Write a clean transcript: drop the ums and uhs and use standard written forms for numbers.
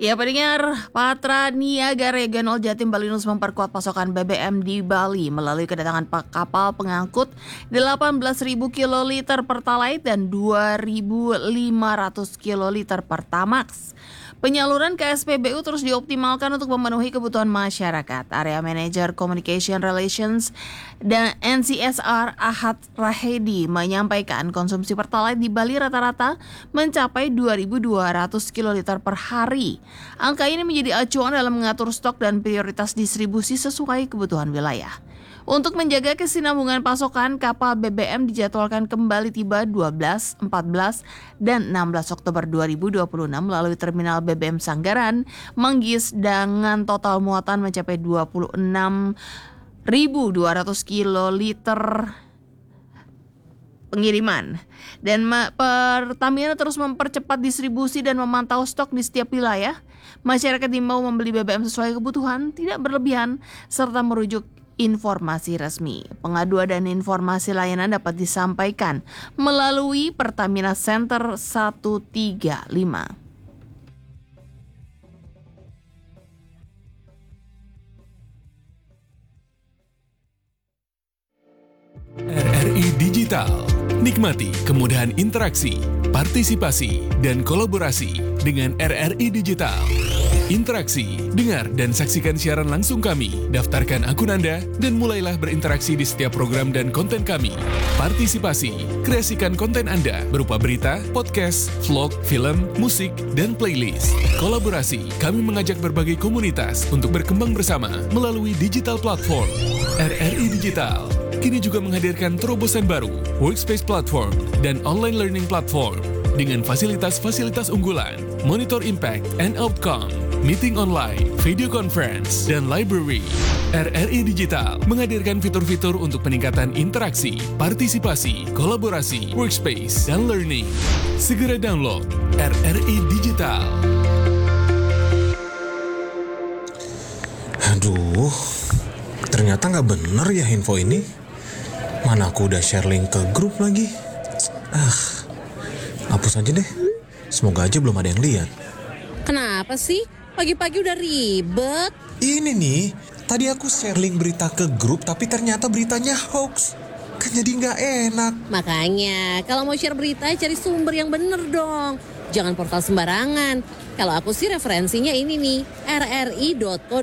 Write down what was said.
Ya pendengar, Patra Niaga Regional Jatim Balinus memperkuat pasokan BBM di Bali melalui kedatangan kapal pengangkut 18.000 kiloliter Pertalite dan 2.500 kiloliter Pertamax. Penyaluran ke SPBU terus dioptimalkan untuk memenuhi kebutuhan masyarakat. Area Manager Communication Relations dan NCSR Ahad Rahedi menyampaikan konsumsi Pertalite di Bali rata-rata mencapai 2.200 kiloliter per hari. Angka ini menjadi acuan dalam mengatur stok dan prioritas distribusi sesuai kebutuhan wilayah. Untuk menjaga kesinambungan pasokan, kapal BBM dijadwalkan kembali tiba 12, 14, dan 16 Oktober 2026 melalui Terminal BBM Sanggaran, Manggis dengan total muatan mencapai 26.200 kiloliter pengiriman. Dan Pertamina terus mempercepat distribusi dan memantau stok di setiap wilayah. Masyarakat diimbau membeli BBM sesuai kebutuhan, tidak berlebihan, serta merujuk informasi resmi. Pengaduan dan informasi layanan dapat disampaikan melalui Pertamina Center 135. RRI Digital. Nikmati kemudahan interaksi, partisipasi, dan kolaborasi dengan RRI Digital. Interaksi, dengar dan saksikan siaran langsung kami, daftarkan akun Anda, dan mulailah berinteraksi di setiap program dan konten kami. Partisipasi, kreasikan konten Anda berupa berita, podcast, vlog, film, musik, dan playlist. Kolaborasi, kami mengajak berbagai komunitas untuk berkembang bersama melalui digital platform. RRI Digital kini juga menghadirkan terobosan baru, workspace platform, dan online learning platform dengan fasilitas-fasilitas unggulan, monitor impact and outcome, meeting online, video conference, dan library. RRI Digital menghadirkan fitur-fitur untuk peningkatan interaksi, partisipasi, kolaborasi, workspace, dan learning. Segera download RRI Digital. Aduh, ternyata nggak bener ya info ini. Mana aku udah share link ke grup lagi. Hapus aja deh. Semoga aja belum ada yang lihat. Kenapa sih? Pagi-pagi udah ribet. Ini nih, tadi aku share link berita ke grup tapi ternyata beritanya hoax. Kan jadi nggak enak. Makanya, kalau mau share berita cari sumber yang bener dong. Jangan portal sembarangan. Kalau aku sih referensinya ini nih, rri.co.id.